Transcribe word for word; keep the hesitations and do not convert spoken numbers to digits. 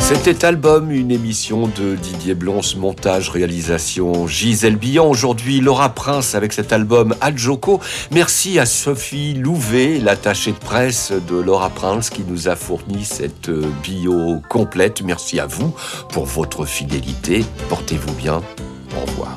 C'était Album, une émission de Didier Blonce, montage, réalisation Gisèle Billon. Aujourd'hui, Laura Prince avec cet album Adjoko. Merci à Sophie Louvet, l'attachée de presse de Laura Prince, qui nous a fourni cette bio complète. Merci à vous pour votre fidélité. Portez-vous bien. Au revoir.